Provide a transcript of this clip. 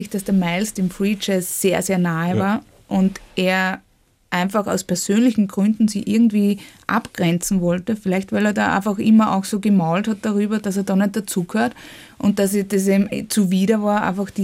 dass der Miles dem Free Jazz sehr, sehr nahe war und er einfach aus persönlichen Gründen sie irgendwie abgrenzen wollte, vielleicht weil er da einfach immer auch so gemault hat darüber, dass er da nicht dazugehört und dass ihm das zuwider war, einfach